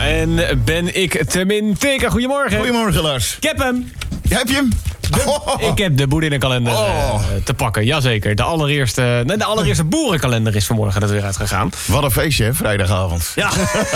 en ben ik Temin Teka. Goedemorgen. Goedemorgen, Lars. Ik heb hem. Heb je hem? Ik heb de boerinnenkalender te pakken, jazeker. De allereerste boerenkalender is vanmorgen er weer uitgegaan. Wat een feestje, hè, vrijdagavond. Ja.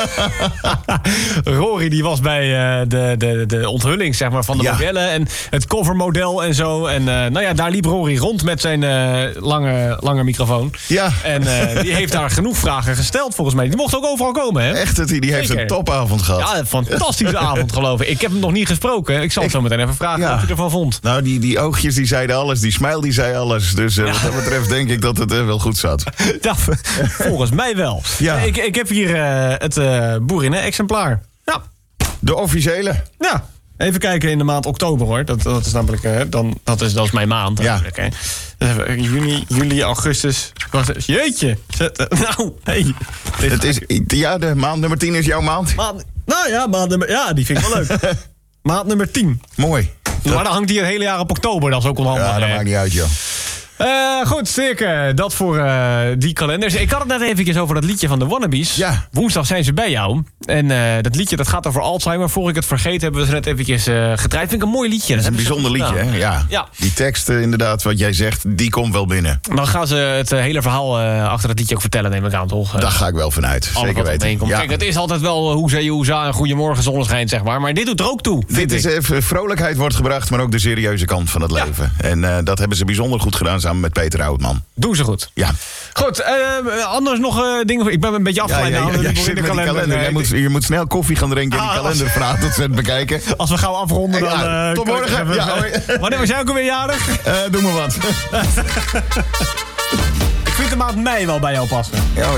Rory die was bij de onthulling zeg maar, van de modellen en het covermodel en zo. En daar liep Rory rond met zijn lange microfoon. Ja. En die heeft daar genoeg vragen gesteld volgens mij. Die mocht ook overal komen, hè? Echt, die heeft een topavond gehad. Ja, een fantastische avond geloof ik. Ik heb hem nog niet gesproken. Ik zal het zo meteen even vragen wat hij ervan vond. Nou, die oogjes die zeiden alles, die smile die zei alles. Dus wat dat betreft denk ik dat het wel goed zat. Ja, volgens mij wel. Ja. Ik heb hier het boerinnen-exemplaar. Ja. De officiële. Ja. Even kijken in de maand oktober hoor. Dat is namelijk, dat is mijn maand. Ja. Hè. Juni, juli, augustus. Jeetje. Nou, hey. Het is, de maand nummer 10 is jouw maand. Maand nummer, die vind ik wel leuk. Maand nummer 10. Mooi. Maar dan hangt die het hele jaar op oktober. Dat is ook onhandig. Ja, dat maakt niet uit, joh. Goed, zeker. Dat voor die kalenders. Ik had het net eventjes over dat liedje van de Wannabes. Ja. Woensdag zijn ze bij jou. En dat liedje dat gaat over Alzheimer. Voor ik het vergeet hebben we ze net eventjes gedraaid. Vind ik een mooi liedje. Dat is een bijzonder liedje, hè? Ja. Die tekst, inderdaad, wat jij zegt, die komt wel binnen. Dan gaan ze het hele verhaal achter het liedje ook vertellen, neem ik aan, toch? Daar ga ik wel vanuit. Zeker weten. Ja. Kijk, het is altijd wel hoeza en goedemorgen zonneschijn, zeg maar. Maar dit doet er ook toe. Vrolijkheid wordt gebracht, maar ook de serieuze kant van het leven. En dat hebben ze bijzonder goed gedaan samen met Peter Houtman. Doen ze goed. Ja. Goed, anders nog dingen. Ik ben een beetje afgeleid in de kalender. Je moet snel koffie gaan drinken en die kalender vanavond bekijken. Als we gaan afronden, dan... tot morgen. Wanneer was jij ook alweer jarig? Doe maar wat. Ik vind de maand mei wel bij jou passen. Ja,